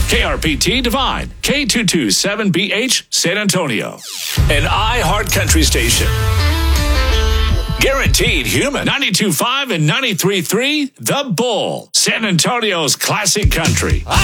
KRPT Divine, K227BH, San Antonio. An iHeart Country station. Guaranteed human. 92.5 and 93.3, The Bull, San Antonio's classic country.